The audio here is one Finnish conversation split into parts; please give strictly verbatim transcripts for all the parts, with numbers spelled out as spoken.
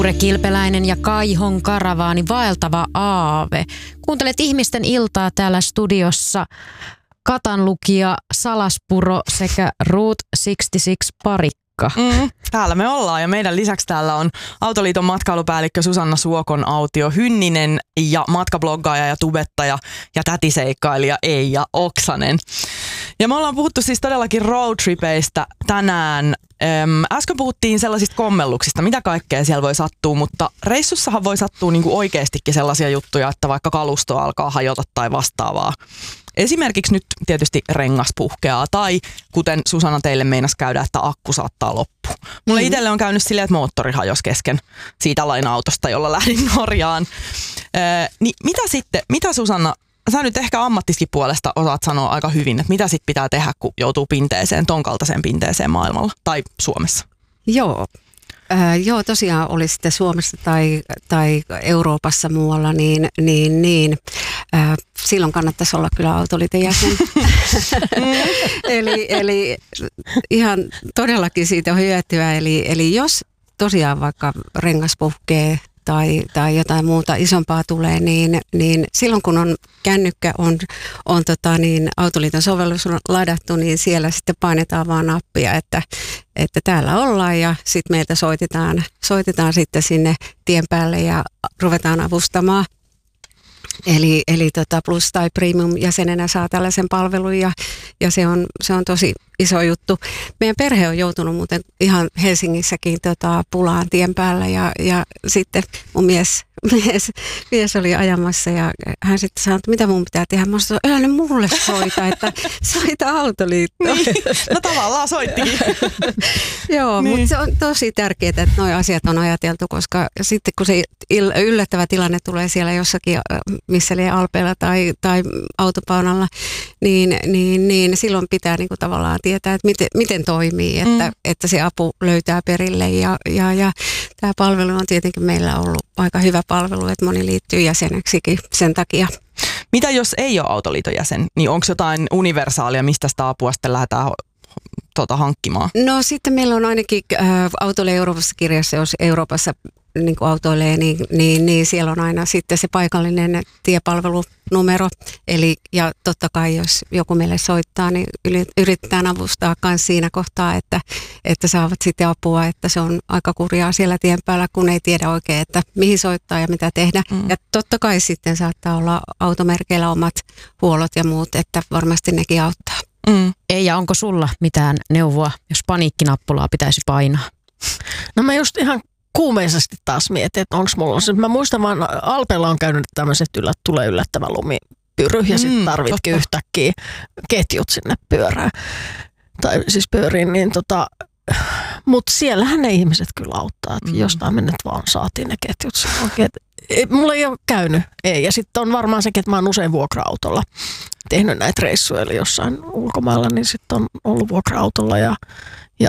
Ure Kilpeläinen ja Kaihon karavaani vaeltava aave. Kuuntelet ihmisten iltaa täällä studiossa. Katanlukija Salaspuro sekä Route kuusikymmentäkuusi Parikka. Mm, täällä me ollaan ja meidän lisäksi täällä on Autoliiton matkailupäällikkö Susanna Suokon-Autio Hynninen ja matkabloggaaja ja tubettaja ja tätiseikkailija Eija Oksanen. Ja me ollaan puhuttu siis todellakin roadtripeistä tänään. Äm, äsken puhuttiin sellaisista kommelluksista, mitä kaikkea siellä voi sattua, mutta reissussahan voi sattua niinku oikeastikin sellaisia juttuja, että vaikka kalusto alkaa hajota tai vastaavaa. Esimerkiksi nyt tietysti rengas puhkeaa tai kuten Susanna teille meinasi käydä, että akku saattaa loppua. Mulle mm. itselle on käynyt silleen, että moottori hajosi kesken siitä laina-autosta, jolla lähdin Norjaan. Öö, niin mitä sitten, mitä Susanna, sä nyt ehkä ammattiskin puolesta osaat sanoa aika hyvin, että mitä sitten pitää tehdä, kun joutuu pinteeseen, ton kaltaiseen pinteeseen maailmalla tai Suomessa? Joo. Äh, joo, tosiaan oli sitten Suomessa tai, tai Euroopassa muualla, niin, niin, niin äh, silloin kannattaisi olla kyllä Autoliiton jäsen. eli, eli ihan todellakin siitä on hyötyä. Eli, eli jos tosiaan vaikka rengas puhkee tai, tai jotain muuta isompaa tulee, niin, niin silloin kun on kännykkä, on, on tota niin, Autoliiton sovellus on ladattu, niin siellä sitten painetaan vaan nappia, että, että täällä ollaan ja sitten meiltä soitetaan, soitetaan sitten sinne tien päälle ja ruvetaan avustamaan. Eli, eli tota Plus- tai Premium-jäsenenä saa tällaisen palvelun ja, ja se, on, se on tosi iso juttu. Meidän perhe on joutunut muuten ihan Helsingissäkin tota, pulaan tien päällä ja, ja sitten mun mies, mies, mies oli ajamassa ja hän sitten sanoi, että mitä mun pitää tehdä. Mä sanoin, älä nyt mulle soita, että soita Autoliittoon. Niin. No tavallaan soittikin. Joo, niin. Mutta se on tosi tärkeää, että nuo asiat on ajateltu, koska sitten kun se yllättävä tilanne tulee siellä jossakin, missä liian Alpeilla tai, tai autopaunalla, niin, niin, niin silloin pitää niinku tavallaan tietää, että miten, miten toimii, että, mm. että se apu löytää perille. Ja, ja, ja tämä palvelu on tietenkin meillä ollut aika hyvä palvelu, että moni liittyy jäseneksikin sen takia. Mitä jos ei ole Autoliiton jäsen, niin onko jotain universaalia, mistä sitä apua sitten lähdetään tuota, hankkimaan? No sitten meillä on ainakin äh, Autoille Euroopassa kirjassa, jos Euroopassa niin kuin autoilee, niin, niin, niin siellä on aina sitten se paikallinen tiepalvelunumero. Eli, ja totta kai, jos joku meille soittaa, niin yritetään avustaa myös siinä kohtaa, että, että saavat sitten apua, että se on aika kurjaa siellä tien päällä, kun ei tiedä oikein, että mihin soittaa ja mitä tehdä. Mm. Ja totta kai sitten saattaa olla automerkeillä omat huollot ja muut, että varmasti nekin auttaa. Mm. Eija, onko sulla mitään neuvoa, jos paniikkinappulaa pitäisi painaa? No mä just ihan kuumeisesti taas mietin, että onko mulla se. Mä muistan vaan, Alpeilla on käynyt tämmöiset, että tulee yllättävä lumipyry ja mm, sitten tarvitkin yhtäkkiä ketjut sinne pyörään. Tai siis pyöriin, niin tota, mutta siellähän ne ihmiset kyllä auttaa, että mm. jostain mennet vaan saatiin ne ketjut. Oikein, mulla ei ole käynyt, ei. Ja sitten on varmaan sekin, että mä oon usein vuokra-autolla tehnyt näitä reissuja, eli jossain ulkomailla, niin sitten on ollut vuokra-autolla ja, ja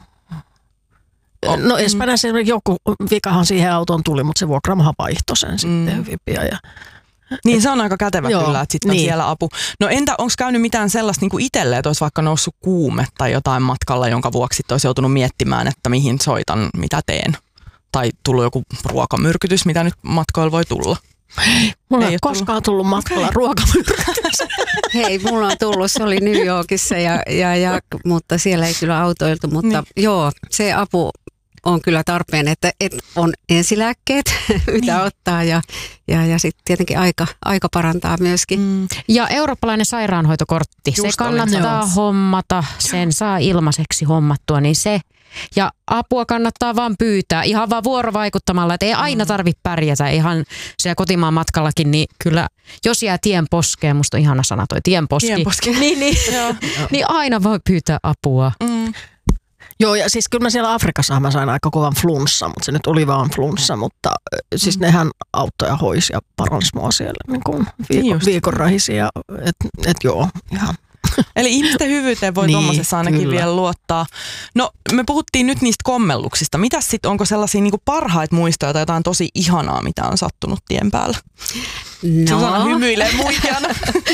no Espanjassa joku vikahan siihen autoon tuli, mutta se vuokraamahan vaihtoi sen sitten mm. hyvin pian. Ja, niin se on aika kätevä joo, kyllä, että sitten on niin. siellä apu. No entä onko käynyt mitään sellaista niin kuin itselle, että olisi vaikka noussut kuume tai jotain matkalla, jonka vuoksi sitten olisi joutunut miettimään, että mihin soitan, mitä teen? Tai tullut joku ruokamyrkytys, mitä nyt matkoilla voi tulla? Mulla ei ole koskaan tullut matkalla okay. ruokamyrkytys. Hei, mulla on tullut, se oli New Yorkissa, ja, ja, ja, mutta siellä ei kyllä autoiltu, mutta niin. joo, se apu on kyllä tarpeen, että, että on ensilääkkeet, mitä niin. ottaa ja, ja, ja sitten tietenkin aika, aika parantaa myöskin. Mm. Ja eurooppalainen sairaanhoitokortti, just se kannattaa olin. hommata, sen saa ilmaiseksi hommattua, niin se ja apua kannattaa vaan pyytää, ihan vaan vuorovaikuttamalla, että ei aina tarvitse pärjätä, ihan siellä kotimaan matkallakin, niin kyllä, jos jää tien poskeen, musta on ihana sana toi tienposki, tienposki. niin, niin, niin aina voi pyytää apua. Mm. Joo, ja siis kyllä mä siellä Afrikassa mä sain aika kovan flunssa, mutta se nyt oli vaan flunssa, mutta siis mm. nehän auttoi ja hoisi ja paransi mua siellä niin kuin viikon, viikon rahisia, että et joo, ihan. Eli ihmisten hyvyyteen voi niin, tuommoisessa ainakin kyllä. vielä luottaa. No me puhuttiin nyt niistä kommelluksista. Mitäs sitten, onko sellaisia niinku parhaita muistoja tai jotain tosi ihanaa, mitä on sattunut tien päällä? No. Susanna hymyilee muikeana.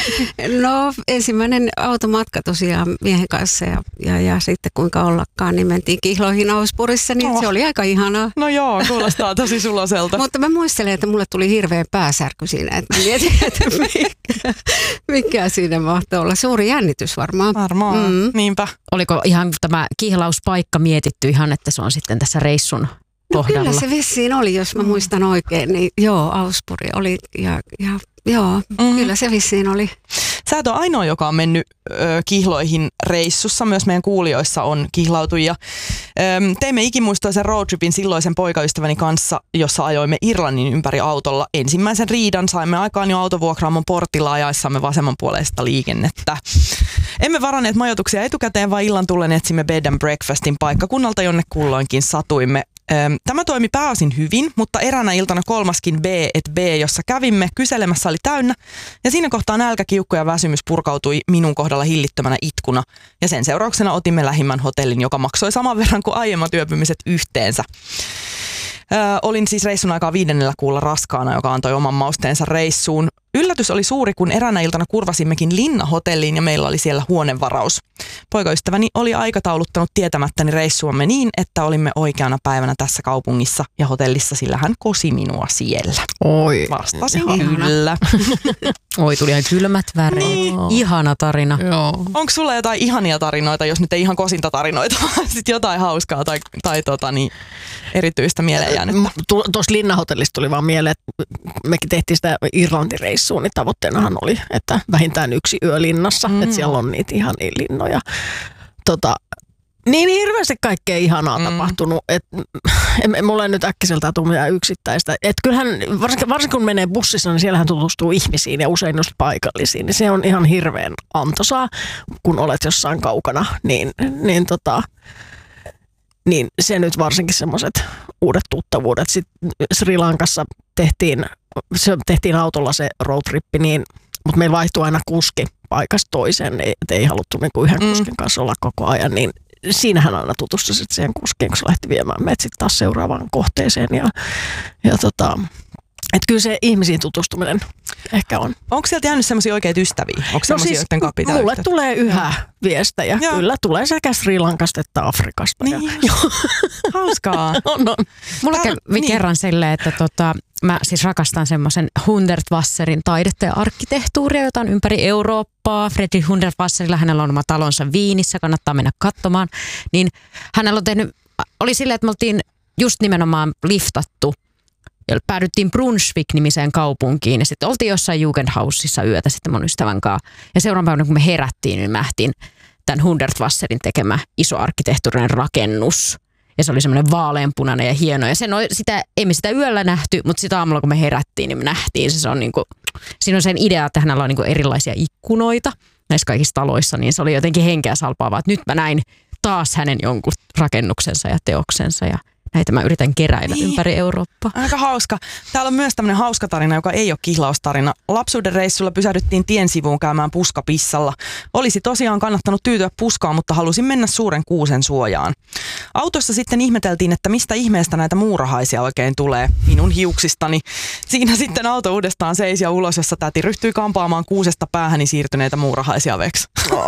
No ensimmäinen automatka tosiaan miehen kanssa ja, ja, ja sitten kuinka ollakaan, niin mentiin kihloihin Auspurissa, niin oh. se oli aika ihanaa. No joo, kuulostaa tosi suloselta. Mutta mä muistelen, että mulle tuli hirveän pääsärky siinä, että mietin, että mikä, mikä siinä mahtoi olla. Suuri jännitys varmaan. Varmaan, mm. niinpä. Oliko ihan tämä kihlauspaikka mietitty ihan, että se on sitten tässä reissun kohdalla? No kyllä se vissiin oli, jos mä muistan oikein, niin joo, Auspuri oli ja, ja joo, mm. kyllä se vissiin oli. Sä et ole ainoa, joka on mennyt ö, kihloihin reissussa. Myös meidän kuulijoissa on kihlautujia. Ö, teimme ikimuistoisen roadtripin silloisen poikaystäväni kanssa, jossa ajoimme Irlannin ympäri autolla. Ensimmäisen riidan saimme aikaan jo autovuokraamon portilla ajaessamme vasemmanpuoleista liikennettä. Emme varanneet majoituksia etukäteen, vaan illan tullen etsimme bed and breakfastin paikkakunnalta, jonne kulloinkin satuimme. Tämä toimi pääosin hyvin, mutta eräänä iltana kolmaskin B et B, jossa kävimme, kyselemässä oli täynnä ja siinä kohtaa nälkä, kiukku ja väsymys purkautui minun kohdalla hillittömänä itkuna ja sen seurauksena otimme lähimmän hotellin, joka maksoi saman verran kuin aiemmat yöpymiset yhteensä. Ö, olin siis reissun aikaa viidennellä kuulla raskaana, joka antoi oman mausteensa reissuun. Yllätys oli suuri, kun eräänä iltana kurvasimmekin Linna-hotelliin ja meillä oli siellä huonevaraus. Poikaystäväni oli aikatauluttanut tietämättäni reissuamme niin, että olimme oikeana päivänä tässä kaupungissa ja hotellissa, sillä hän kosi minua siellä. Oi. Vastasin kyllä. Oi, tuli ihan kylmät väreet. Niin. Ihana tarina. Joo. Onko sulla jotain ihania tarinoita, jos nyt ei ihan kosintatarinoita, vaan sitten jotain hauskaa tai, tai tota, niin, erityistä mieleen jäänyttä? Tuossa Linna-hotellista tuli vaan mieleen, että mekin tehtiin sitä Irlanti-reissua, niin tavoitteenahan oli, että vähintään yksi yö linnassa, mm. että siellä on niitä ihania linnoja. Tota, niin hirveästi kaikkea ihanaa mm. tapahtunut, että mulla ei nyt äkkiseltään tule mitään yksittäistä. Että kyllähän, varsinkin, varsinkin kun menee bussissa, niin siellähän tutustuu ihmisiin ja usein just paikallisiin, niin se on ihan hirveän antoisaa, kun olet jossain kaukana, niin, niin tota... Niin se nyt varsinkin semmoiset uudet tuttavuudet. Sitten Sri Lankassa tehtiin, se tehtiin autolla se roadtrippi, niin, mutta meillä vaihtui aina kuski paikasta toiseen, niin ei haluttu niin kuin yhden kuskin kanssa olla koko ajan. Niin siinähän aina tutustui sitten siihen kuskiin, kun se lähti viemään meidät sitten taas seuraavaan kohteeseen. Ja, ja tota, että kyllä se ihmisiin tutustuminen ehkä on. Onko sieltä jäänyt semmoisia oikeita ystäviä? Onko no semmoisia, siis, joiden kapita mulle yhteyttä? tulee yhä viestejä. Joo. Kyllä tulee sekä Sri Lankasta että Afrikasta. Niin. Ja, hauskaa. on, on. Mulla kävi niin. kerran silleen, että tota, mä siis rakastan semmoisen Hundertwasserin taidetta ja arkkitehtuuria, jota on ympäri Eurooppaa. Fredrik Hundertwasserilla, hänellä on oma talonsa Viinissä, kannattaa mennä katsomaan. Niin hänellä on tehnyt, oli silleen, että me oltiin just nimenomaan liftattu. Päädyttiin Brunsvik-nimiseen kaupunkiin ja sitten oltiin jossain Jugendhausissa yötä sitten mun ystävän kanssa. Ja seuraavan päivänä, kun me herättiin, niin me nähtiin tämän Hundertwasserin tekemä iso arkkitehtuurinen rakennus. Ja se oli semmoinen vaaleanpunainen ja hieno. Ja sen, sitä, ei me sitä yöllä nähty, mutta sitä aamulla, kun me herättiin, niin me nähtiin. Se, se on niinku, siinä on sen idea, että hänellä on niinku erilaisia ikkunoita näissä kaikissa taloissa. Niin se oli jotenkin henkeä salpaavaa, että nyt mä näin taas hänen jonkun rakennuksensa ja teoksensa ja näitä mä yritän keräillä niin. ympäri Eurooppaa. Aika hauska. Täällä on myös tämmöinen hauska tarina, joka ei ole kihlaustarina. Lapsuuden reissulla pysähdyttiin tien sivuun käymään puskapissalla. Olisi tosiaan kannattanut tyytyä puskaan, mutta halusin mennä suuren kuusen suojaan. Autossa sitten ihmeteltiin, että mistä ihmeestä näitä muurahaisia oikein tulee minun hiuksistani. Siinä sitten auto uudestaan seisi ja ulos, jossa täti ryhtyi kampaamaan kuusesta päähäni siirtyneitä muurahaisia veksi.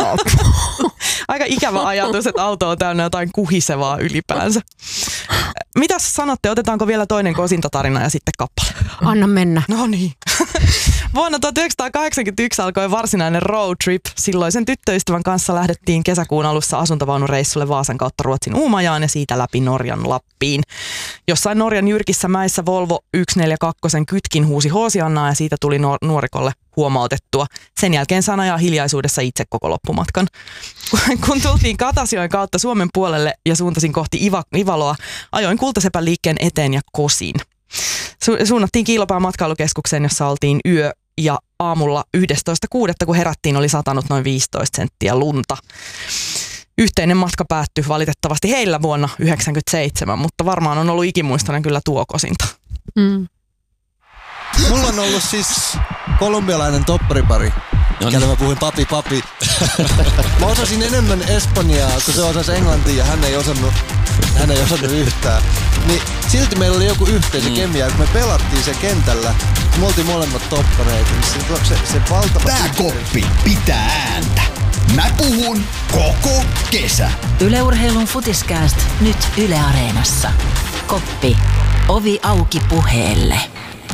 Aika ikävä ajatus, että auto on täynnä jotain kuhisevaa ylipäänsä. Mitäs sanotte, otetaanko vielä toinen kosintatarina ja sitten kappale? Anna mennä. No niin. Vuonna tuhatyhdeksänsataakahdeksankymmentäyksi alkoi varsinainen road trip. Silloisen tyttöystävän kanssa lähdettiin kesäkuun alussa asuntavaunureissulle Vaasan kautta Ruotsin Uumajaan ja siitä läpi Norjan Lappiin. Jossain Norjan jyrkissä mäissä Volvo yksi neljä kaksi kytkin huusi Hoosiannaa ja siitä tuli nuorikolle huomautettua. Sen jälkeen sain ajaa hiljaisuudessa itse koko loppumatkan. Kun tultiin Katasjoen kautta Suomen puolelle ja suuntasin kohti Iva, Ivaloa, ajoin Kultasepän liikkeen eteen ja kosin. Su- suunnattiin Kiilopään matkailukeskukseen, jossa oltiin yö ja aamulla yhdestoista kuudetta kun herättiin, oli satanut noin viisitoista senttiä lunta. Yhteinen matka päättyi valitettavasti heillä vuonna yhdeksänkymmentäseitsemän, mutta varmaan on ollut ikimuistoinen kyllä tuo kosinta. Mm. Mulla on ollut siis kolumbialainen topparipari, kelle mä puhuin papi papi. Mä osasin enemmän espanjaa, kun se osasi englantia ja hän ei osannut hän ei osannut yhtään. Niin silti meillä oli joku yhteisökemia, mm. kun me pelattiin se kentällä, kun me oltiin molemmat toppareita, niin se, se, se valtava... Tää koppi pitää ääntä. Mä puhun koko kesä. Yle Urheilun Futiskääst nyt Yle Areenassa. Koppi. Ovi auki puheelle.